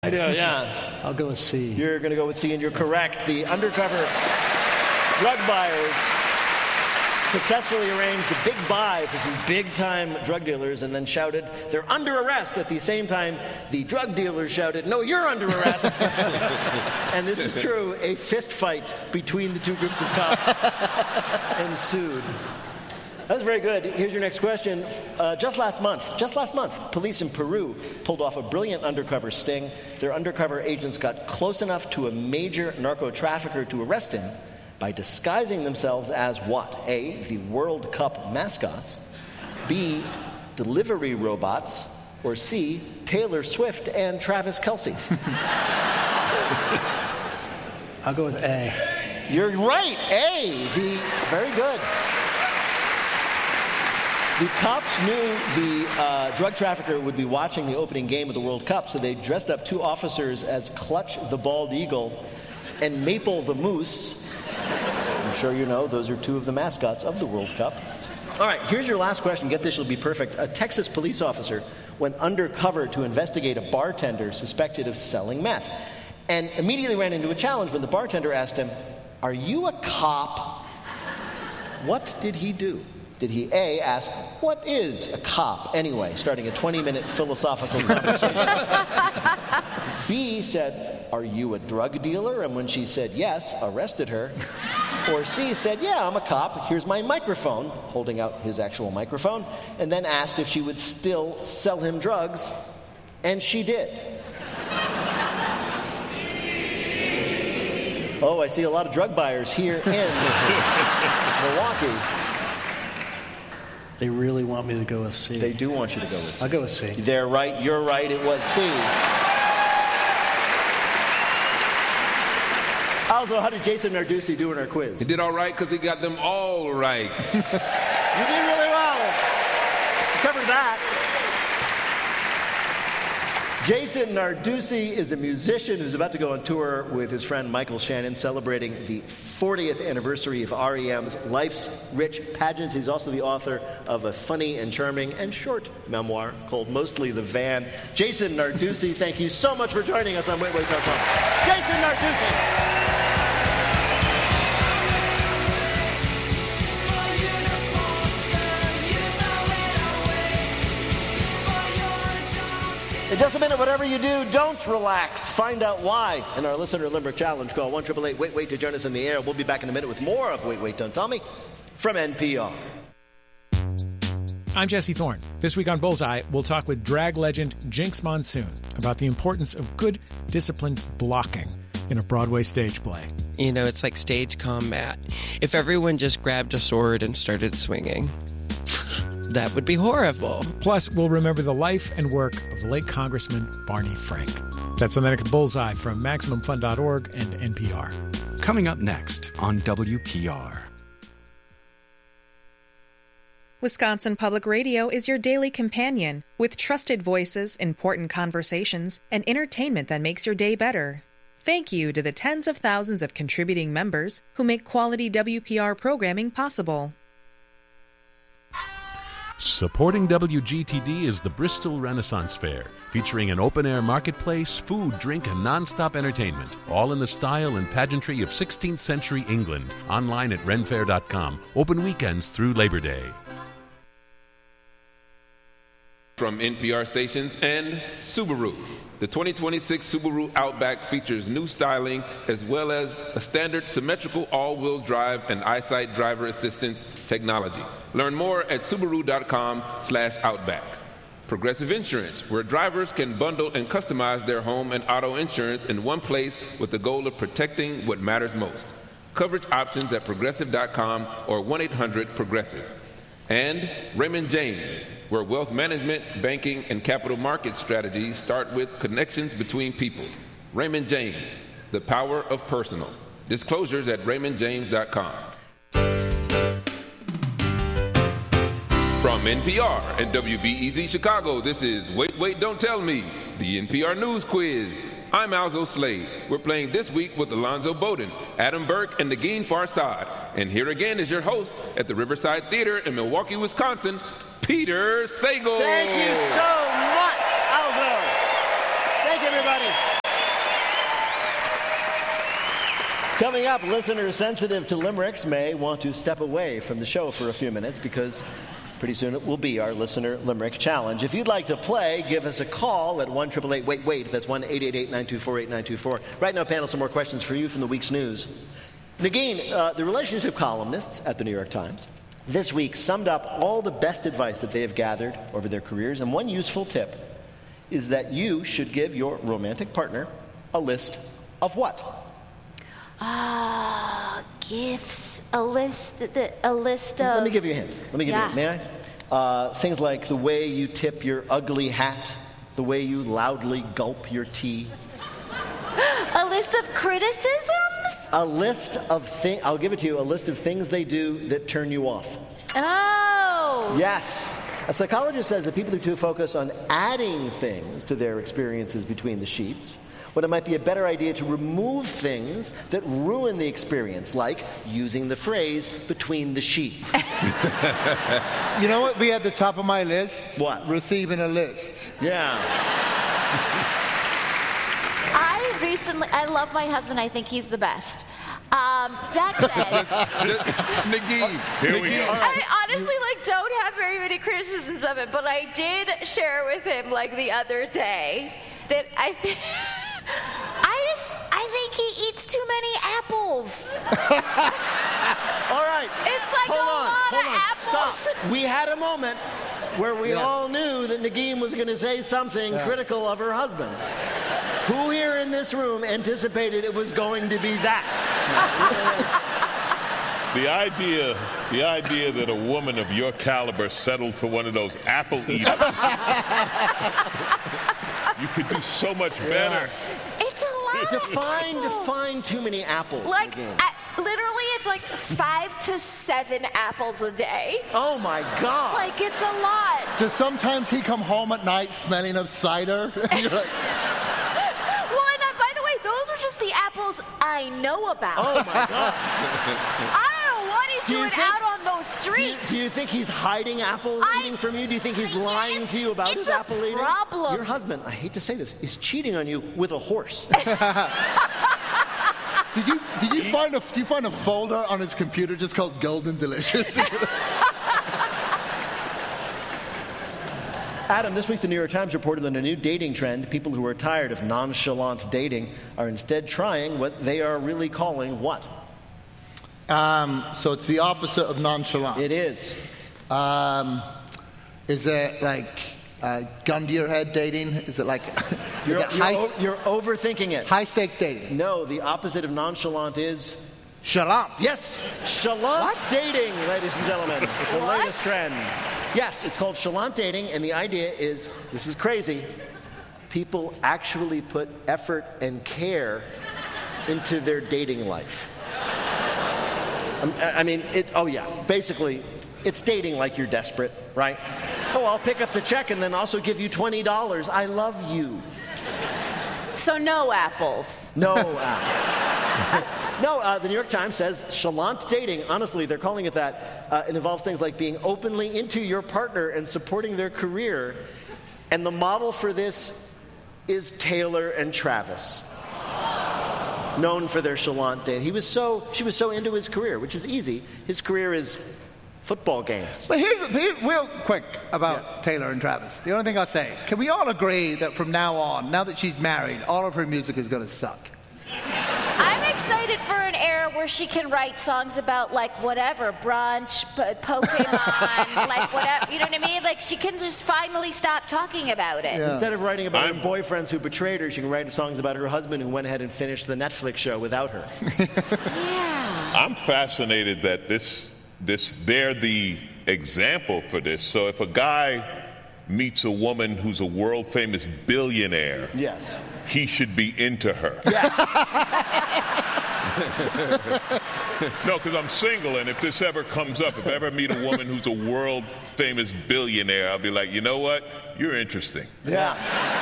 I do, yeah. I'll go with C. You're going to go with C, and you're correct. The undercover drug buyers successfully arranged a big buy for some big-time drug dealers and then shouted, "They're under arrest." At the same time, the drug dealers shouted, "No, you're under arrest." And this is true. A fist fight between the two groups of cops ensued. That was very good. Here's your next question. Just last month, police in Peru pulled off a brilliant undercover sting. Their undercover agents got close enough to a major narco-trafficker to arrest him by disguising themselves as what? A, the World Cup mascots, B, delivery robots, or C, Taylor Swift and Travis Kelce. I'll go with A. You're right, A. Very good. The cops knew the drug trafficker would be watching the opening game of the World Cup, so they dressed up two officers as Clutch the Bald Eagle and Maple the Moose. I'm sure you know those are two of the mascots of the World Cup. All right, here's your last question. Get this, you'll be perfect. A Texas police officer went undercover to investigate a bartender suspected of selling meth and immediately ran into a challenge when the bartender asked him, "Are you a cop?" What did he do? Did he A, ask, "What is a cop anyway?" starting a 20-minute philosophical conversation. B, said, "Are you a drug dealer?" and when she said yes, arrested her. Or C, said, "Yeah, I'm a cop. Here's my microphone," holding out his actual microphone, and then asked if she would still sell him drugs, and she did. Oh, I see a lot of drug buyers here in Milwaukee. They really want me to go with C. They do want you to go with C. I'll go with C. They're right. You're right. It was C. Also, how did Jason Narducci do in our quiz? He did all right because he got them all right. You did really well. You covered that. Jason Narducci is a musician who's about to go on tour with his friend Michael Shannon, celebrating the 40th anniversary of REM's Life's Rich Pageant. He's also the author of a funny and charming and short memoir called Mostly the Van. Jason Narducci, thank you so much for joining us on Wait, Wait, Don't Talk. Jason Narducci. In just a minute, whatever you do, don't relax. Find out why in our Listener Limerick Challenge. Call 1-888-WAIT-WAIT to join us in the air. We'll be back in a minute with more of Wait, Wait, Don't Tell Me from NPR. I'm Jesse Thorne. This week on Bullseye, we'll talk with drag legend Jinx Monsoon about the importance of good, disciplined blocking in a Broadway stage play. You know, it's like stage combat. If everyone just grabbed a sword and started swinging, that would be horrible. Plus, we'll remember the life and work of late Congressman Barney Frank. That's on the next Bullseye from MaximumFun.org and NPR. Coming up next on WPR. Wisconsin Public Radio is your daily companion with trusted voices, important conversations, and entertainment that makes your day better. Thank you to the tens of thousands of contributing members who make quality WPR programming possible. Supporting WGTD is the Bristol Renaissance Fair, featuring an open-air marketplace, food, drink, and non-stop entertainment, all in the style and pageantry of 16th century England. Online at renfair.com. Open weekends through Labor Day. From NPR stations and Subaru. The 2026 Subaru Outback features new styling as well as a standard symmetrical all-wheel drive and EyeSight driver assistance technology. Learn more at Subaru.com/Outback. Progressive Insurance, where drivers can bundle and customize their home and auto insurance in one place with the goal of protecting what matters most. Coverage options at Progressive.com or 1-800-PROGRESSIVE. And Raymond James, where wealth management, banking, and capital market strategies start with connections between people. Raymond James, the power of personal. Disclosures at RaymondJames.com. From NPR and WBEZ Chicago, this is Wait, Wait, Don't Tell Me, the NPR News Quiz. I'm Alzo Slade. We're playing this week with Alonzo Bowden, Adam Burke, and Nagin Farsad. And here again is your host at the Riverside Theater in Milwaukee, Wisconsin, Peter Sagal. Thank you so much, Alzo. Thank you, everybody. Coming up, listeners sensitive to limericks may want to step away from the show for a few minutes because pretty soon it will be our Listener Limerick Challenge. If you'd like to play, give us a call at 1-888-WAIT-WAIT. That's 1-888-924-8924. Right now, panel, some more questions for you from the week's news. Negin, the relationship columnists at the New York Times this week summed up all the best advice that they have gathered over their careers, and one useful tip is that you should give your romantic partner a list of what? Gifts. A list of... Let me give you a hint. May I? Things like the way you tip your ugly hat, the way you loudly gulp your tea. A list of criticisms? A list of things... I'll give it to you. A list of things they do that turn you off. Oh. Yes. A psychologist says that people who too focus on adding things to their experiences between the sheets, when it might be a better idea to remove things that ruin the experience, like using the phrase between the sheets. You know what would be at the top of my list? What? Receiving a list. Yeah. I love my husband. I think he's the best. That said, Negin, here we go. I honestly don't have very many criticisms of it, but I did share with him the other day that I think he eats too many apples. All right. It's like Hold a on. lot of apples. Stop. We had a moment where we all knew that Negin was going to say something critical of her husband. Who here in this room anticipated it was going to be that? The idea that a woman of your caliber settled for one of those apple eaters. You could do so much better. It's a lot. Define too many apples. Literally, it's 5 to 7 apples a day. Oh my God. It's a lot. Does sometimes he come home at night smelling of cider? And you're like... By the way, those are just the apples I know about. Oh my God. I don't know what he's doing out on those streets. Do you think he's hiding apple eating from you? Do you think he's lying to you about his apple eating? It's a problem. Your husband, I hate to say this, is cheating on you with a horse. Did you find a folder on his computer just called Golden Delicious? Adam, this week the New York Times reported on a new dating trend. People who are tired of nonchalant dating are instead trying what they are really calling what? So it's the opposite of nonchalant. It is. Is it gun to your head dating? Is it you're overthinking it. High stakes dating? No, the opposite of nonchalant is chalant. Yes, chalant dating, ladies and gentlemen. The latest trend. Yes, it's called chalant dating, and the idea is, this is crazy, people actually put effort and care into their dating life. Basically, it's dating like you're desperate, right? Oh, I'll pick up the check and then also give you $20. I love you. So no apples. No apples. No, the New York Times says chalant dating, honestly, they're calling it that. It involves things like being openly into your partner and supporting their career. And the model for this is Taylor and Travis, known for their chalant dating. She was so into his career, which is easy. His career is football games. But here's real quick about Taylor and Travis. The only thing I'll say, can we all agree that from now on, now that she's married, all of her music is going to suck? I'm excited for an era where she can write songs about whatever, brunch, Pokemon, whatever, you know what I mean? She can just finally stop talking about it. Yeah. Instead of writing about her boyfriends who betrayed her, she can write songs about her husband who went ahead and finished the Netflix show without her. Yeah. I'm fascinated that they're the example for this. So if a guy meets a woman who's a world-famous billionaire, yes, he should be into her. Yes. No, because I'm single, and if this ever comes up, if I ever meet a woman who's a world-famous billionaire, I'll be like, you know what? You're interesting. Yeah.